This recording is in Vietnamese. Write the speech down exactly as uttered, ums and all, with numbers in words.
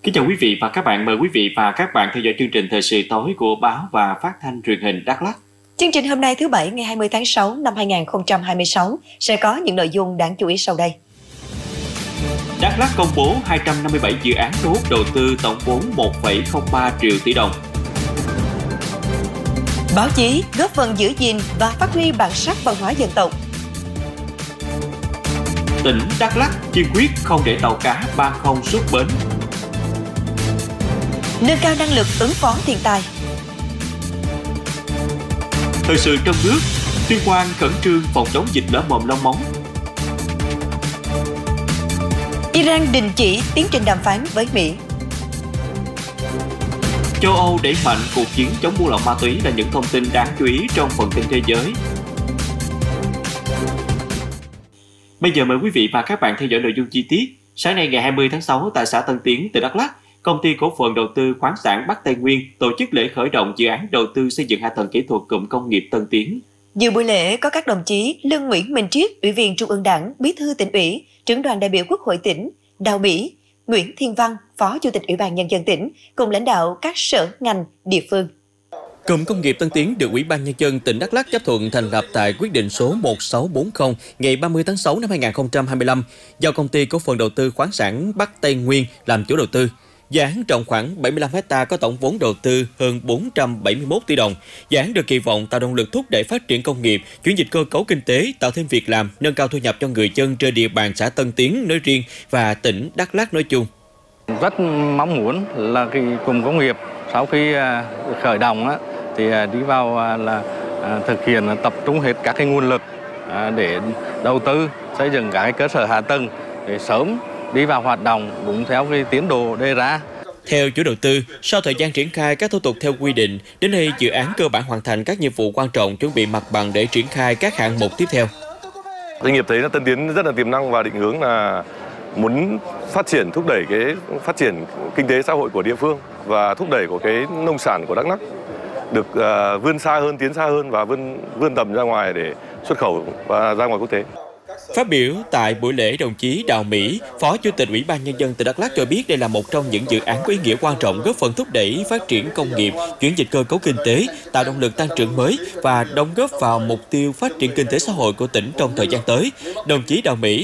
Kính chào quý vị và các bạn, mời quý vị và các bạn theo dõi chương trình thời sự tối của báo và phát thanh truyền hình Đắk Lắk. Chương trình hôm nay thứ Bảy ngày hai mươi tháng sáu năm hai nghìn không trăm hai mươi sáu sẽ có những nội dung đáng chú ý sau đây. Đắk Lắk công bố hai trăm năm mươi bảy dự án thu hút đầu tư tổng vốn một phẩy không ba triệu tỷ đồng. Báo chí góp phần giữ gìn và phát huy bản sắc văn hóa dân tộc. Tỉnh Đắk Lắk kiên quyết không để tàu cá ban không xuất bến. Nâng cao năng lực ứng phó thiên tai. Thời sự trong nước, Tuyên Quang khẩn trương phòng chống dịch lở mồm long móng. Iran đình chỉ tiến trình đàm phán với Mỹ. Châu Âu đẩy mạnh cuộc chiến chống buôn lậu ma túy là những thông tin đáng chú ý trong phần tin thế giới. Bây giờ mời quý vị và các bạn theo dõi nội dung chi tiết. Sáng nay ngày hai mươi tháng sáu tại xã Tân Tiến, tỉnh Đắk Lắk, Công ty cổ phần đầu tư khoáng sản Bắc Tây Nguyên tổ chức lễ khởi động dự án đầu tư xây dựng hạ tầng kỹ thuật cụm công nghiệp Tân Tiến. Dự buổi lễ có các đồng chí Lương Nguyễn Minh Triết, Ủy viên Trung ương Đảng, Bí thư Tỉnh ủy, Trưởng đoàn đại biểu Quốc hội tỉnh, Đào Mỹ, Nguyễn Thiên Văn, Phó Chủ tịch Ủy ban Nhân dân tỉnh, cùng lãnh đạo các sở ngành địa phương. Cụm công nghiệp Tân Tiến được Ủy ban Nhân dân tỉnh Đắk Lắk chấp thuận thành lập tại quyết định số một sáu bốn không ngày ba mươi tháng sáu năm hai nghìn không trăm hai mươi lăm do Công ty cổ phần đầu tư khoáng sản Bắc Tây Nguyên làm chủ đầu tư. Dự án rộng khoảng bảy mươi lăm héc ta có tổng vốn đầu tư hơn bốn trăm bảy mươi mốt tỷ đồng. Dự án được kỳ vọng tạo động lực thúc đẩy phát triển công nghiệp, chuyển dịch cơ cấu kinh tế, tạo thêm việc làm, nâng cao thu nhập cho người dân trên địa bàn xã Tân Tiến nói riêng và tỉnh Đắk Lắk nói chung. Rất mong muốn là cái cụm công nghiệp sau khi khởi động thì đi vào là thực hiện tập trung hết các cái nguồn lực để đầu tư xây dựng các cái cơ sở hạ tầng để sớm đi vào hoạt động đúng theo cái tiến độ đề ra. Theo chủ đầu tư, sau thời gian triển khai các thủ tục theo quy định, đến nay dự án cơ bản hoàn thành các nhiệm vụ quan trọng chuẩn bị mặt bằng để triển khai các hạng mục tiếp theo. Doanh nghiệp thấy là Tân Tiến rất là tiềm năng và định hướng là muốn phát triển, thúc đẩy cái phát triển kinh tế xã hội của địa phương và thúc đẩy của cái nông sản của Đắk Lắk được uh, vươn xa hơn, tiến xa hơn và vươn vươn tầm ra ngoài để xuất khẩu và ra ngoài quốc tế. Phát biểu tại buổi lễ, đồng chí Đào Mỹ, Phó Chủ tịch Ủy ban Nhân dân tỉnh Đắk Lắk cho biết đây là một trong những dự án có ý nghĩa quan trọng góp phần thúc đẩy phát triển công nghiệp, chuyển dịch cơ cấu kinh tế, tạo động lực tăng trưởng mới và đóng góp vào mục tiêu phát triển kinh tế xã hội của tỉnh trong thời gian tới. Đồng chí Đào Mỹ